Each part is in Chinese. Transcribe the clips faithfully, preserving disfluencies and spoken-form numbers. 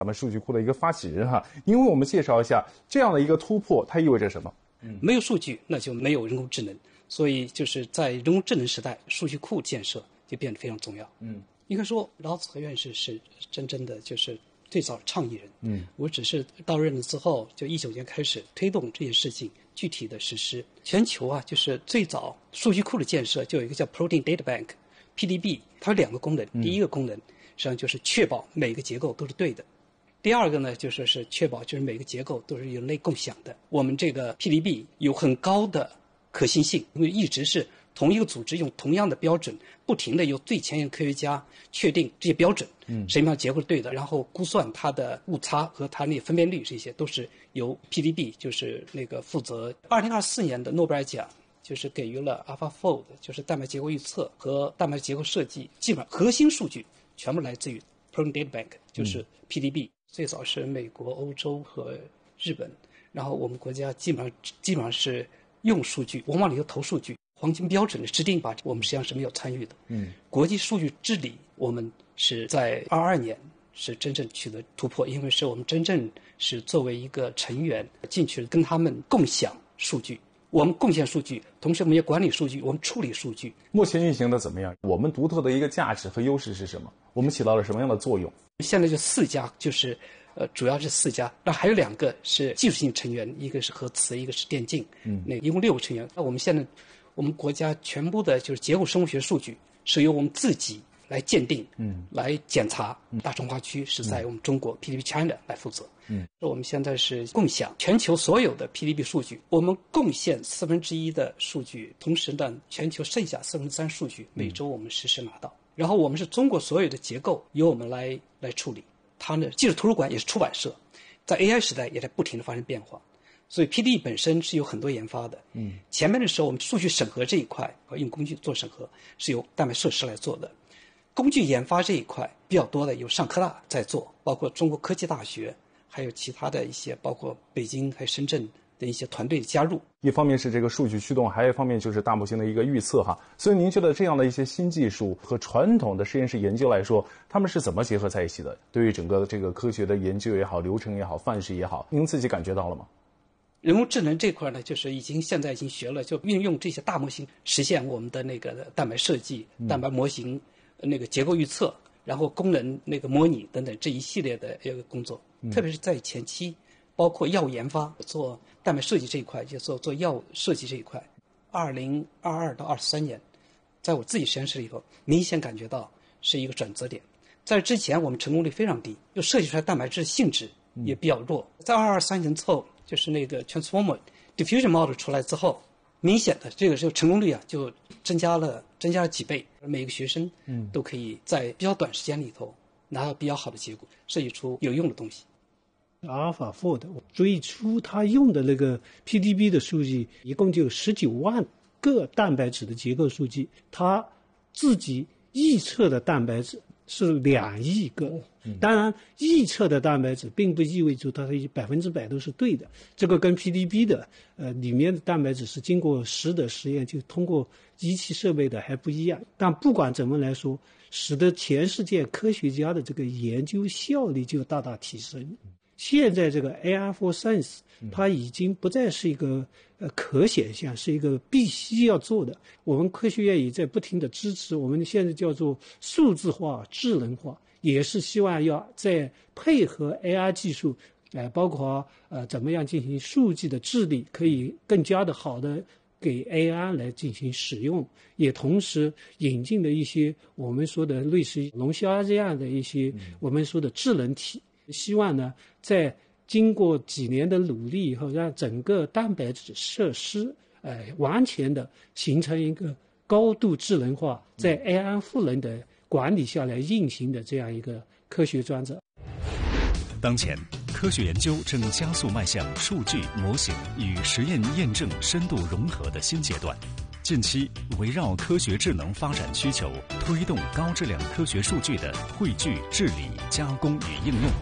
咱们数据库的一个发起人哈，您为我们介绍一下这样的一个突破，它意味着什么？ 嗯，没有数据，那就没有人工智能。所以就是在人工智能时代，数据库建设就变得非常重要。嗯，应该说老子和院士是真正的就是最早倡议人。嗯，我只是到任了之后，就一九年开始推动这些事情具体的实施。全球啊，就是最早数据库的建设就有一个叫 Protein Data Bank。P D B 它有两个功能，第一个功能实际上就是确保每个结构都是对的，第二个呢就说是确保就是每个结构都是人类共享的。我们这个 P D B 有很高的可信性，因为一直是同一个组织用同样的标准，不停的由最前沿科学家确定这些标准，嗯，什么样结构是对的，然后估算它的误差和它那分辨率，这些都是由 P D B 就是那个负责。二零二四年的诺贝尔奖就是给予了 AlphaFold， 就是蛋白结构预测和蛋白结构设计，基本上核心数据全部来自于 Protein Data Bank， 就是 P D B。嗯、最早是美国、欧洲和日本，然后我们国家基本上基本上是用数据，我们往里头投数据，黄金标准的制定吧，我们实际上是没有参与的。嗯，国际数据治理，我们是在二二年是真正取得突破，因为是我们真正是作为一个成员进去跟他们共享数据。我们贡献数据，同时我们也管理数据，我们处理数据。 目前运行的怎么样？我们独特的一个价值和优势是什么？我们起到了什么样的作用？ 现在就四家，就是呃，主要是四家，那还有两个是技术性成员，一个是核磁，一个是电竞，嗯，那一共六个成员。那我们现在我们国家全部的就是结构生物学数据是由我们自己来鉴定，嗯，来检查。大中华区是在我们中国、嗯、P D B China 来负责。嗯，我们现在是共享全球所有的 P D B 数据，我们贡献四分之一的数据，同时呢，全球剩下四分之三数据每周我们实时拿到。嗯、然后我们是中国所有的结构由我们来来处理。它呢，技术图书馆也是出版社，在 A I 时代也在不停的发生变化，所以 P D B 本身是有很多研发的。嗯，前面的时候我们数据审核这一块和用工具做审核是由蛋白设施来做的。工具研发这一块比较多的有上科大在做，包括中国科技大学，还有其他的一些，包括北京还有深圳的一些团队的加入。 一方面是这个数据驱动，还有一方面就是大模型的一个预测哈。所以您觉得这样的一些新技术和传统的实验室研究来说，他们是怎么结合在一起的？对于整个这个科学的研究也好，流程也好，范式也好，您自己感觉到了吗？ 人工智能这块呢，就是已经现在已经学了，就运用这些大模型实现我们的那个蛋白设计、蛋白模型、嗯、那个结构预测，然后功能那个模拟等等这一系列的一个工作，嗯、特别是在前期，包括药物研发、做蛋白设计这一块，就做做药物设计这一块。二零二二到二三年，在我自己实验室里头，明显感觉到是一个转折点。在之前，我们成功率非常低，就设计出来蛋白质性质也比较弱。嗯、在二二三年之后，就是那个 transformer diffusion model 出来之后，明显的这个时候成功率啊就增加了增加了几倍，每个学生嗯都可以在比较短时间里头拿到比较好的结果，设计出有用的东西。 AlphaFold 最初他用的那个 P D B 的数据一共就有十九万个蛋白质的结构数据，他自己预测的蛋白质是两亿个。当然预测的蛋白质并不意味着它是百分之百都是对的，这个跟 P D B 的呃里面的蛋白质是经过实的实验，就通过仪器设备的还不一样。但不管怎么来说，使得全世界科学家的这个研究效率就大大提升。现在这个 A I for Science 它已经不再是一个呃可选项，是一个必须要做的。我们科学院也在不停的支持，我们现在叫做数字化、智能化，也是希望要在配合 A I 技术，呃，包括呃怎么样进行数据的治理，可以更加的好的给 A I 来进行使用，也同时引进了一些我们说的类似于龙虾这样的一些我们说的智能体。希望呢，在经过几年的努力以后，让整个蛋白质设施，呃，完全的形成一个高度智能化，在 A I 赋能的管理下来运行的这样一个科学专责。 当前，科学研究正加速迈向数据、模型与实验验证深度融合的新阶段。近期，围绕科学智能发展需求，推动高质量科学数据的汇聚、治理、加工与应用。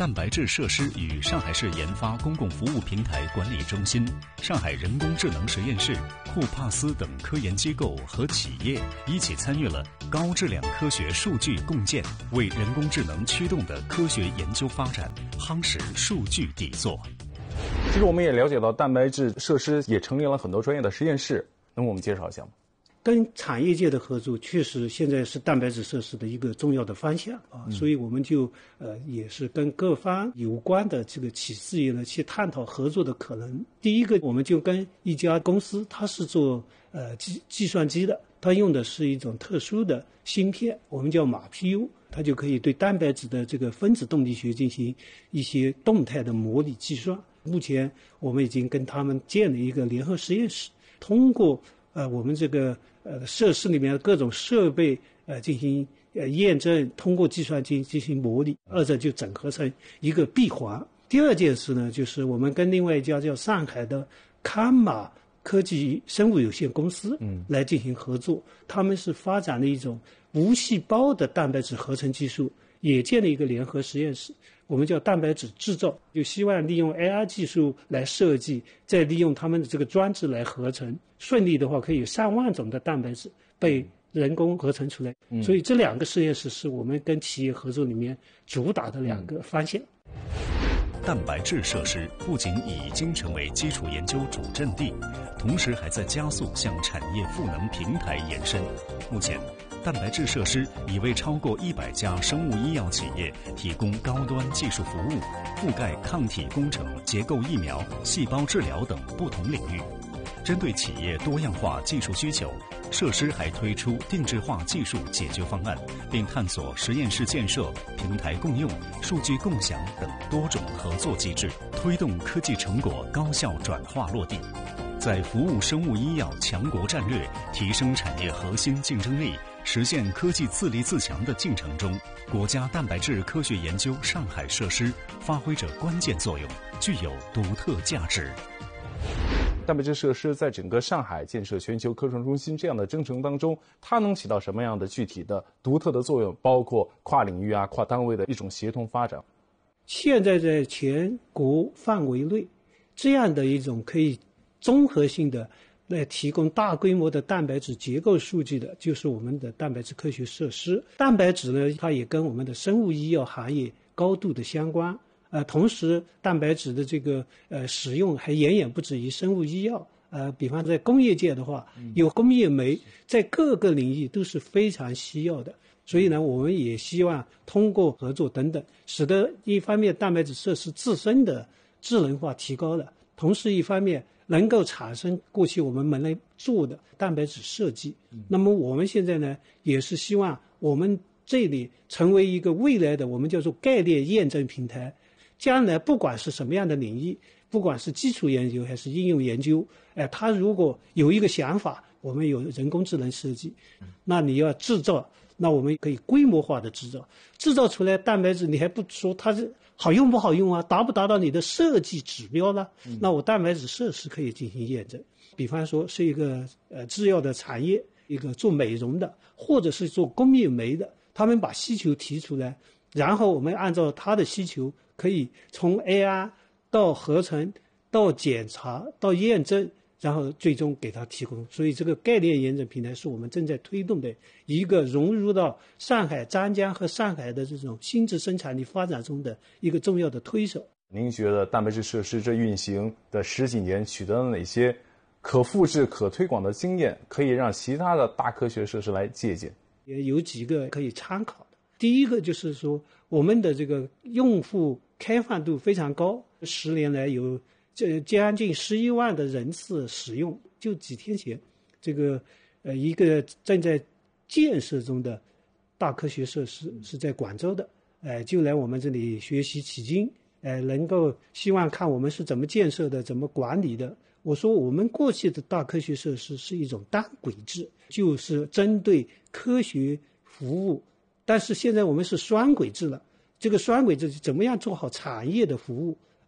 蛋白质设施与上海市研发公共服务平台管理中心、上海人工智能实验室、库帕斯等科研机构和企业一起参与了高质量科学数据共建，为人工智能驱动的科学研究发展夯实数据底座。 其实我们也了解到，蛋白质设施也成立了很多专业的实验室，能给我们介绍一下吗？ 跟产业界的合作确实现在是蛋白质设施的一个重要的方向啊，嗯、所以我们就呃也是跟各方有关的这个企事业呢去探讨合作的可能。第一个，我们就跟一家公司，它是做呃计计算机的，它用的是一种特殊的芯片，我们叫马 P U， 它就可以对蛋白质的这个分子动力学进行一些动态的模拟计算。目前我们已经跟他们建了一个联合实验室，通过呃我们这个呃设施里面的各种设备呃进行呃验证，通过计算机进行模拟，二者就整合成一个闭环。第二件事呢，就是我们跟另外一家叫上海的康马科技生物有限公司嗯来进行合作，他们是发展了一种无细胞的蛋白质合成技术，也建了一个联合实验室，我们叫蛋白质制造，就希望利用 A I 技术来设计，再利用他们的这个装置来合成，顺利的话可以有上万种的蛋白质被人工合成出来。嗯、所以这两个实验室是我们跟企业合作里面主打的两个方向。 蛋白质设施不仅已经成为基础研究主阵地，同时还在加速向产业赋能平台延伸。目前，蛋白质设施已为超过一百家生物医药企业提供高端技术服务，覆盖抗体工程、结构疫苗、细胞治疗等不同领域。针对企业多样化技术需求，设施还推出定制化技术解决方案，并探索实验室建设、平台共用、数据共享等多种合作机制，推动科技成果高效转化落地。在服务生物医药强国战略、提升产业核心竞争力、实现科技自立自强的进程中，国家蛋白质科学研究上海设施发挥着关键作用，具有独特价值。 蛋白质设施在整个上海建设全球科创中心这样的征程当中，它能起到什么样的具体的独特的作用？包括跨领域啊、跨单位的一种协同发展。 现在在全国范围内，这样的一种可以综合性的来提供大规模的蛋白质结构数据的，就是我们的蛋白质科学设施。蛋白质呢，它也跟我们的生物医药行业高度的相关。呃，同时蛋白质的这个呃使用还远远不止于生物医药。呃，比方在工业界的话，有工业煤，在各个领域都是非常需要的。所以呢，我们也希望通过合作等等，使得一方面蛋白质设施自身的智能化提高了，同时一方面能够产生过去我们没来做的蛋白质设计。那么我们现在呢，也是希望我们这里成为一个未来的我们叫做概念验证平台。将来不管是什么样的领域，不管是基础研究还是应用研究，哎，他如果有一个想法，我们有人工智能设计，那你要制造，那我们可以规模化的制造，制造出来蛋白质，你还不说它是好用不好用啊，达不达到你的设计指标呢？那我蛋白质设施可以进行验证。比方说是一个呃制药的产业，一个做美容的，或者是做工业煤的，他们把需求提出来，然后我们按照他的需求，可以从 A I 到合成到检查到验证，然后最终给他提供。所以这个概念验证平台是我们正在推动的一个融入到上海张江和上海的这种新质生产力发展中的一个重要的推手。 您觉得蛋白质设施这运行的十几年取得了哪些可复制可推广的经验，可以让其他的大科学设施来借鉴？ 也有几个可以参考的。第一个就是说，我们的这个用户开放度非常高，十年来有这将近十一万的人次使用。就几天前，这个呃一个正在建设中的大科学设施是在广州的，呃就来我们这里学习取经，呃能够希望看我们是怎么建设的，怎么管理的。我说我们过去的大科学设施是一种单轨制，就是针对科学服务，但是现在我们是双轨制了。这个双轨制怎么样做好产业的服务？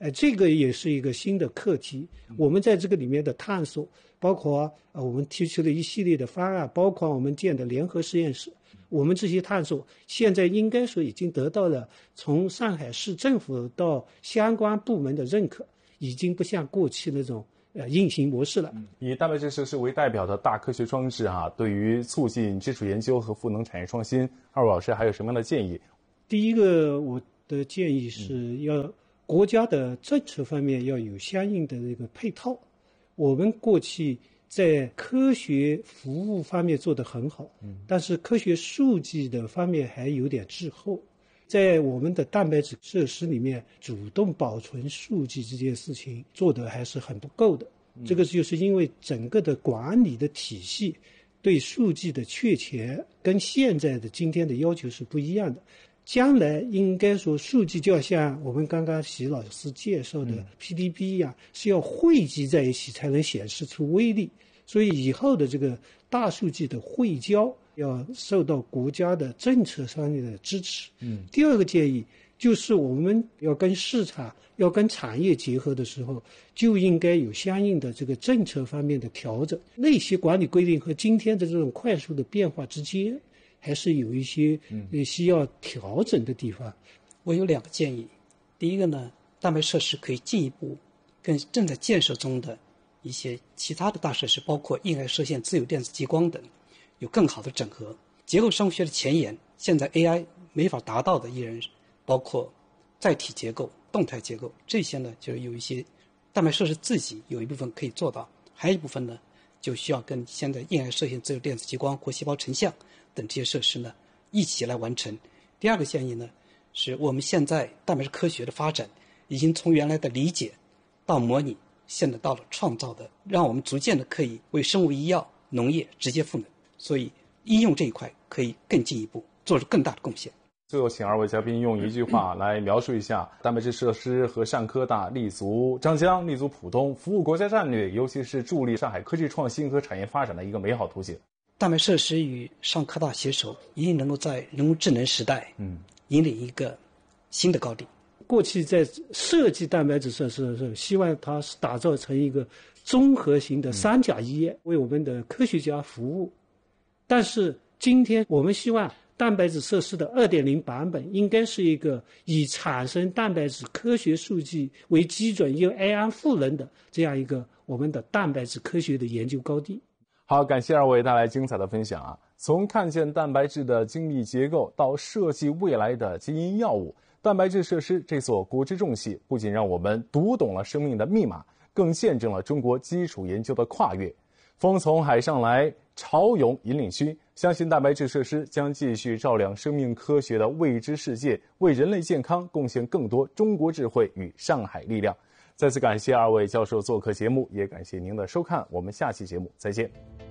呃，这个也是一个新的课题。我们在这个里面的探索，包括呃我们提出了一系列的方案，包括我们建的联合实验室。我们这些探索现在应该说已经得到了从上海市政府到相关部门的认可，已经不像过去那种呃硬性模式了。 以蛋白质设施为代表的大科学装置啊，对于促进基础研究和赋能产业创新，二位老师还有什么样的建议？ 第一个，我的建议是要国家的政策方面要有相应的这个配套。我们过去在科学服务方面做得很好，但是科学数据的方面还有点滞后。在我们的蛋白质设施里面，主动保存数据这件事情做得还是很不够的。这个就是因为整个的管理的体系对数据的确权跟现在的今天的要求是不一样的。将来应该说数据就要像我们刚刚习老师介绍的 P D B 一样，是要汇集在一起才能显示出威力。所以以后的这个大数据的汇交要受到国家的政策上面的支持。嗯，第二个建议就是我们要跟市场要跟产业结合的时候，就应该有相应的这个政策方面的调整。那些管理规定和今天的这种快速的变化之间，还是有一些呃需要调整的地方。 我有两个建议。第一个呢，蛋白设施可以进一步跟正在建设中的一些其他的大设施，包括硬爱射线、自由电子激光等，有更好的整合。结构生物学的前沿，现在 A I 没法达到的依然包括载体结构、动态结构，这些呢就有一些蛋白设施自己有一部分可以做到，还有一部分呢就需要跟现在硬爱射线、自由电子激光或细胞成像等这些设施呢一起来完成。第二个建议呢，是我们现在蛋白质科学的发展已经从原来的理解到模拟，现在到了创造的，让我们逐渐的可以为生物医药、农业直接赋能，所以应用这一块可以更进一步做出更大的贡献。 最后请二位嘉宾用一句话来描述一下蛋白质设施和上科大立足张江、立足浦东，服务国家战略，尤其是助力上海科技创新和产业发展的一个美好图景。 蛋白设施与上科大携手，一定能够在人工智能时代，嗯，引领一个新的高地。 过去在设计蛋白质设施的时候，希望它是打造成一个综合型的三甲医院，为我们的科学家服务。但是今天我们希望蛋白质设施的 二点零 版本应该是一个以产生蛋白质科学数据为基准，由 A I 赋能的这样一个我们的蛋白质科学的研究高地。 好，感谢二位带来精彩的分享啊！从看见蛋白质的精密结构到设计未来的基因药物，蛋白质设施这所国之重器，不仅让我们读懂了生命的密码，更见证了中国基础研究的跨越。风从海上来，潮涌引领区，相信蛋白质设施将继续照亮生命科学的未知世界，为人类健康贡献更多中国智慧与上海力量。再次感谢二位教授做客节目，也感谢您的收看，我们下期节目再见。